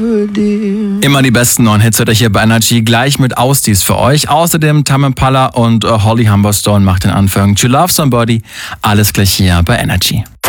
Immer die besten neuen Hits hört ihr hier bei Energy, gleich mit Ausdies für euch. Außerdem Tame Impala und Holly Humberstone macht den Anfang To Love Somebody. Alles gleich hier bei Energy.